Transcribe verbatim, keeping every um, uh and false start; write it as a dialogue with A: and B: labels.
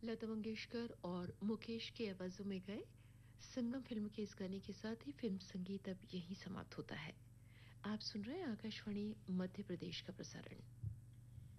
A: लता मंगेशकर और मुकेश की आवाजों में गए संगम फिल्म के इस गाने के साथ ही फिल्म संगीत अब यहीं समाप्त होता है। आप सुन रहे हैं आकाशवाणी मध्य प्रदेश का प्रसारण।